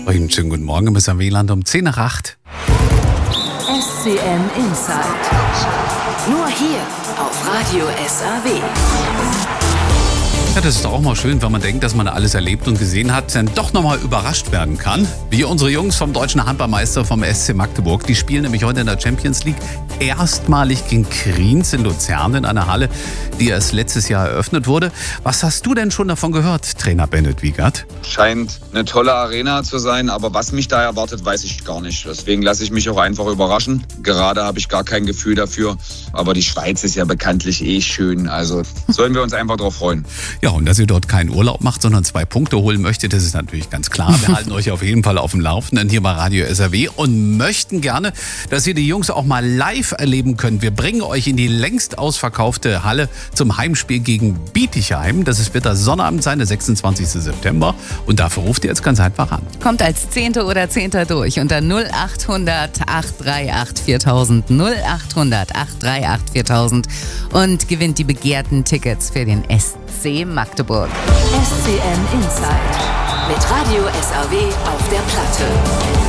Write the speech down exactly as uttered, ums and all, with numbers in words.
Einen schönen guten Morgen, bis am Wieland um zehn nach acht. S C M Inside. Nur hier auf Radio S A W. Ja, das ist doch auch mal schön, wenn man denkt, dass man alles erlebt und gesehen hat, dann doch nochmal überrascht werden kann. Wie unsere Jungs vom deutschen Handballmeister vom S C Magdeburg. Die spielen nämlich heute in der Champions League erstmalig gegen Kriens in Luzern in einer Halle, die erst letztes Jahr eröffnet wurde. Was hast du denn schon davon gehört, Trainer Bennett Wiegert? Scheint eine tolle Arena zu sein, aber was mich da erwartet, weiß ich gar nicht. Deswegen lasse ich mich auch einfach überraschen. Gerade habe ich gar kein Gefühl dafür, aber die Schweiz ist ja bekanntlich eh schön. Also sollen wir uns einfach drauf freuen. Ja, und dass ihr dort keinen Urlaub macht, sondern zwei Punkte holen möchtet, das ist natürlich ganz klar. Wir halten euch auf jeden Fall auf dem Laufenden hier bei Radio S A W und möchten gerne, dass ihr die Jungs auch mal live erleben könnt. Wir bringen euch in die längst ausverkaufte Halle zum Heimspiel gegen Bietigheim. Das ist, wird der Sonnabend sein, der sechsundzwanzigsten September. Und dafür ruft ihr jetzt ganz einfach an. Kommt als Zehnte oder Zehnter durch unter null acht hundert, acht drei acht, viertausend, null acht hundert, acht drei acht, viertausend und gewinnt die begehrten Tickets für den S C Magdeburg. S C M Inside mit Radio S A W auf der Platte.